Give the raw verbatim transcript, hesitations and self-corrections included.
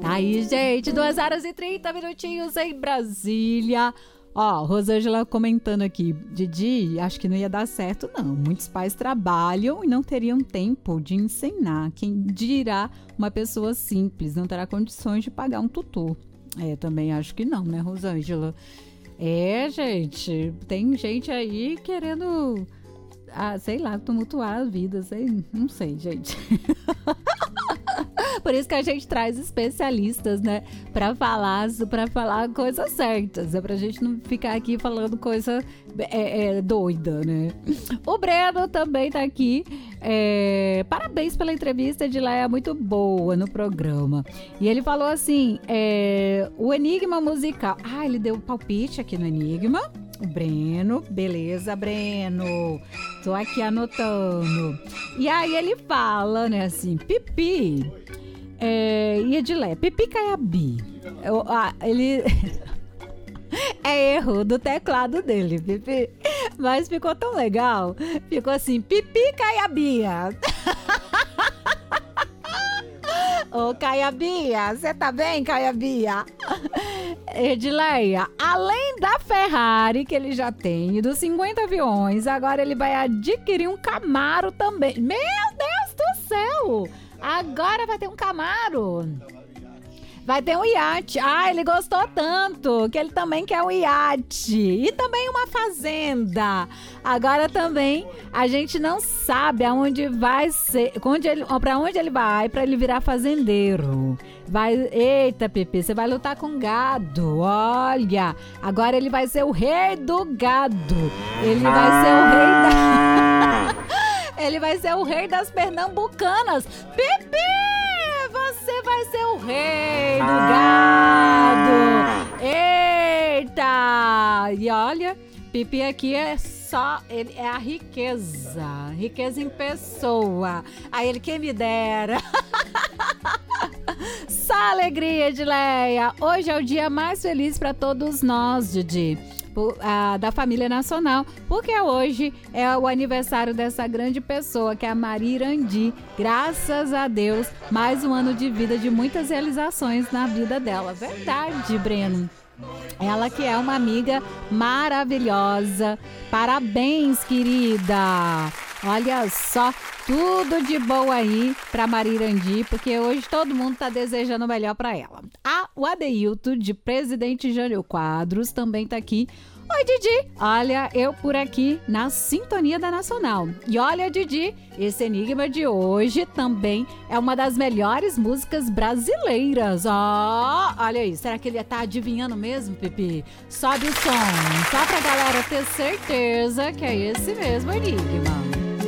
Aí, gente, duas horas e trinta minutinhos em Brasília. Ó, Rosângela comentando aqui, Didi, acho que não ia dar certo, não. Muitos pais trabalham e não teriam tempo de ensinar. Quem dirá uma pessoa simples não terá condições de pagar um tutor. É, também acho que não, né, Rosângela? É, gente, tem gente aí querendo, ah, sei lá, tumultuar a vida, sei, não sei, gente. Por isso que a gente traz especialistas, né? Pra falar, pra falar coisas certas. É pra gente não ficar aqui falando coisa é, é, doida, né? O Breno também tá aqui. É, parabéns pela entrevista, Edileia, muito boa no programa. E ele falou assim, é, o Enigma musical. Ah, ele deu palpite aqui no Enigma. O Breno, beleza, Breno. Tô aqui anotando. E aí ele fala, né, assim, Pipi é, e Edilé, Pipi Caiabi. Eu, ah, ele... é erro do teclado dele, Pipi. Mas ficou tão legal. Ficou assim, Pipi Caiabia. Ô, Caiabia, você tá bem, Caiabia? Edileia, além da Ferrari que ele já tem e dos cinquenta aviões, agora ele vai adquirir um Camaro também. Meu Deus do céu! Agora vai ter um Camaro. Vai ter um iate. Ah, ele gostou tanto que ele também quer um iate. E também uma fazenda. Agora também a gente não sabe aonde vai ser, onde ele, para onde ele vai para ele virar fazendeiro. Vai, eita, Pepe, você vai lutar com gado. Olha, agora ele vai ser o rei do gado. Ele vai ser o rei da Ele vai ser o rei das pernambucanas. Pepe! Você vai ser o rei do gado. Eita! E olha, Pipi aqui é só, ele é a riqueza. Riqueza em pessoa. Aí ele, quem me dera. Só alegria, Edileia. Hoje é o dia mais feliz para todos nós, Didi. Da família nacional, porque hoje é o aniversário dessa grande pessoa que é a Maria Irandi. Graças a Deus, mais um ano de vida, de muitas realizações na vida dela. Verdade, Breno. Ela que é uma amiga maravilhosa. Parabéns, querida. Olha só, tudo de bom aí pra Maria Irandi, porque hoje todo mundo tá desejando o melhor pra ela. Ah, o Adeilton, de Presidente Jânio Quadros, também tá aqui. Oi, Didi. Olha, eu por aqui na sintonia da Nacional. E olha, Didi, esse Enigma de hoje também é uma das melhores músicas brasileiras. Ó, oh, olha aí, será que ele tá adivinhando mesmo, Pipi? Sobe o som, só pra galera ter certeza que é esse mesmo Enigma.